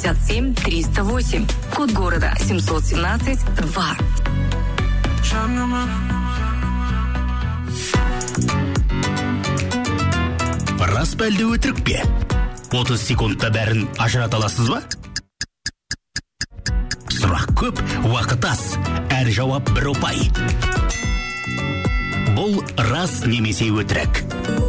67-308. Код города 717-2. Рас па әлде өтірік пе? 30 секундта бәрін ажырата аласыз ба? Сұрақ көп, уақыт аз. Әр жауап бір ұпай. Бұл рас немесе өтірік.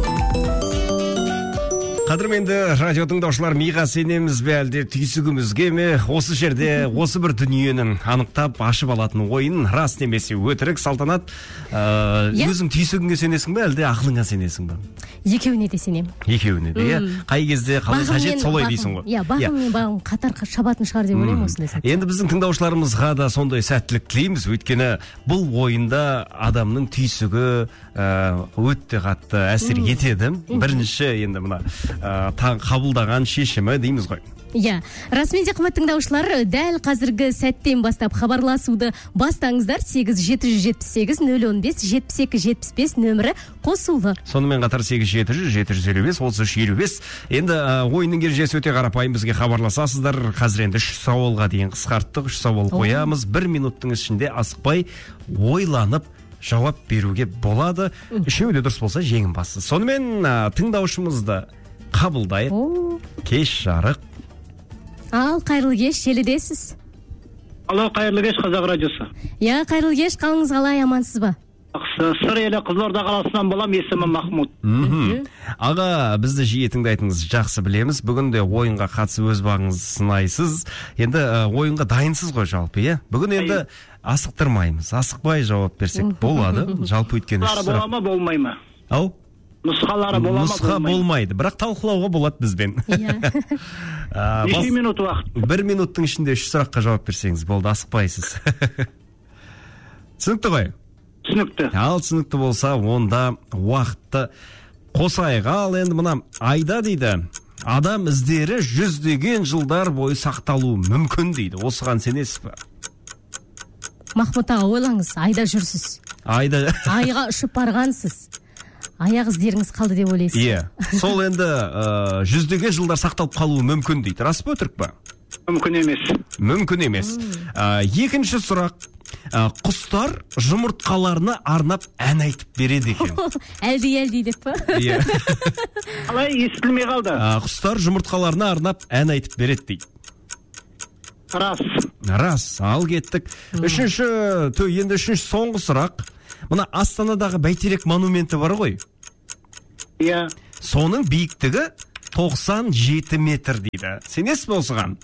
Қадірменді радио тыңдаушылар, миға сенеміз бе әлде түйсігімізге ме? Осы жерде осы бір дүниенің анықтап ашып алатын ойын рас немесе өтірік. Салтанат, өзің түйсігіңе сенесің бе әлде ақылыңа сенесің бе? Екеуіне де сенемін. Екеуіне де, иә. Қай кезде қалай қажет солай дейсің ғой. Иә, бағым мен бағым қатар шабатын шығар деп ойлаймын осындай сәт. Енді біздің тыңдаушыларымызға да сондай сәттілік тілейміз, өйткені бұл ойында адамның түйсігі өте қатты әсер етеді. Бірінші енді мына қабылдаған шешімі дейміз ғой. Иә, расымен де қымбатты тыңдаушылар, дәл қазіргі сәттен бастап хабарласуды бастаңыздар. 8-715-015-72-75 нөмірі қосулы. Сонымен қатар 8-700-755-33-55. Енді ойынның ережесі өте қарапайым, бізге хабарласасыздар. Қазір енді 3 сауалға дейін қысқарттық, 3 сауал қоямыз. 1 минуттың ішінде асықпай ойланып жауап беруге болады. Үшеуі де дұрыс болса жеңімпазсыз. Сонымен тыңдаушымызды қабылдайық. Кеш жарық. Ал, қайырлы кеш, желідесіз. Алло, қайырлы кеш, Қазақ радиосы. Я, қайырлы кеш, қалыңыз қалай, амансыз ба? Сыр елі Қызылорда қаласынан болам, есімім Махмуд. Аға, бізді жиі тыңдайтыныңыз жақсы білеміз. Бүгін де ойынға қатысып өз бағыңызды сынайсыз. Енді ойынға дайынсыз ғой жалпы, иә? Бүгін енді асықтырмаймыз. Асықпай жауап берсек болады. Жалпы өйткені бола ма, болмай ма? Ау? Нұсқалары бола ма, нұсқа болмайды, бірақ талқылауға болады бізбен. Неше минут уақыт? 1 минуттың ішінде 3 сұраққа жауап берсеңіз болды, асықпайсыз. Түсінікті ғой? Түсінікті. Ал түсінікті болса, онда уақытты қосайық. Ал енді мына айда дейді, адам іздері 100-деген жылдар бойы сақталуы мүмкін дейді. Осыған сенесіз бе? Махмұт аға, ойлаңыз, айда жүрсіз. Айға ұшып барғансыз. Аяқ іздеріңіз қалды деп ойлайсыз. Иә. Сол енді 100-деген жылдар сақталып қалуы мүмкін дейді. Рас па өтірік па? Мүмкін емес. Мүмкін емес. Екінші сұрақ. Құстар жұмыртқаларына арнап ән айтып береді екен. Әлді деп па? Иә. Қалай естілмей қалды? Құстар жұмыртқаларына арнап ән айтып береді дейді. Рас, ал кеттік. Енді үшінші соңғы сұрақ. Мына Астанадағы Бәйтерек монументі бар ғой? Иә. Соның биіктігі 97 метр дейді. Сенесіз бе осыған?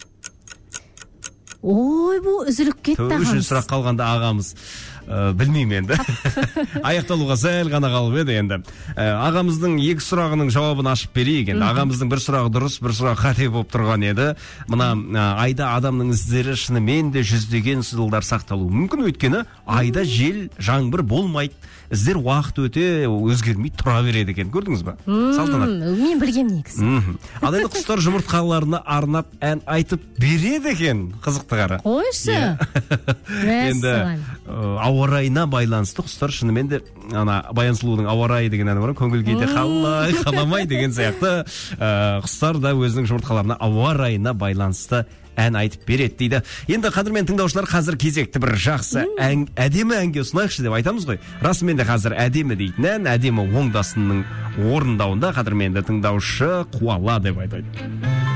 Ой, бұл үзіліп кетті ағамыз. Үшінші сұрақ қалғанда ағамыз білмеймін енді. Аяқталуға сәл ғана қалып еді енді. Ағамыздың 2 сұрағының жауабын ашып берейік енді. Ағамыздың 1 сұрағы дұрыс, 1 сұрағы қате болып тұрған еді. Мына айда адамның іздері шынымен де 100-деген жылдар сақталуы мүмкін, өйткені айда жел, жаңбыр болмайды. Іздер уақыт өте өзгермей тұра береді екен. Көрдіңіз ба? Салтанат. Мен білгем негізі. Ал енді құстар жұмыртқаларына арнап ән айтып береді екен. Қызықты қара. Қойшы. Енді ауа райына байланысты құстар шынымен де Баян Сұлудың ауа райы деген әні бар, көңіл кейде қалай қаламай деген сияқты құстар да өзінің жұмыртқаларына ауа райына байланысты ән айтып береді дейді. Енді қадірмен тыңдаушылар, қазір кезекті бір жақсы әдемі әнге ұсынайықшы деп айтамыз ғой. Расымен де қазір әдемі дейтін ән, әдемі оңдасынның орындауында қадірменді тыңдаушы Қуала деп айтады.